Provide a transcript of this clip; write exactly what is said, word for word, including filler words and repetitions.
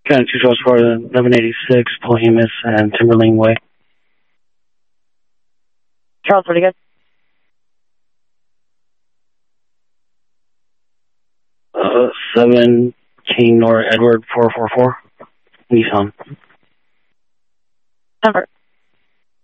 Kind of two Charles for eleven eighty-six, Plohemus and Timberlane Way. Charles, what again? Uh, seven King Nor Edward four four four, Nissan. Number.